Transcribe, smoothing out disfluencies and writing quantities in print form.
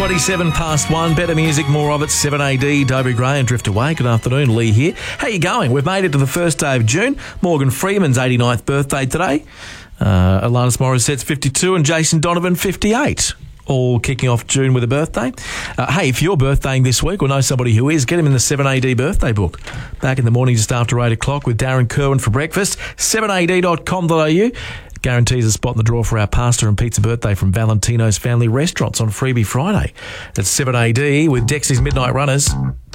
27 past 1. Better music, more of it. 7AD, Dobie Gray and Drift Away. Good afternoon, Lee here. How you going? We've made it to the first day of June. Morgan Freeman's 89th birthday today. Alanis Morissette's 52 and Jason Donovan 58. All kicking off June with a birthday. Hey, if you're birthdaying this week or know somebody who is, get him in the 7AD birthday book. Back in the morning just after 8 o'clock with Darren Kerwin for breakfast. 7ad.com.au. Guarantees a spot in the draw for our pasta and pizza birthday from Valentino's Family Restaurants on Freebie Friday. That's 7AD with Dexy's Midnight Runners.